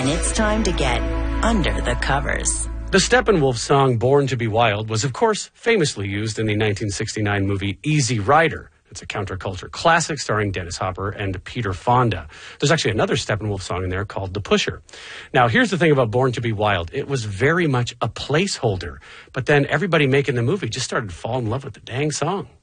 and it's time to get under the covers. The Steppenwolf song Born to be Wild was, of course, famously used in the 1969 movie Easy Rider. It's a counterculture classic starring Dennis Hopper and Peter Fonda. There's actually another Steppenwolf song in there called The Pusher. Now, here's the thing about Born to be Wild. It was very much a placeholder, but then everybody making the movie just started to fall in love with the dang song.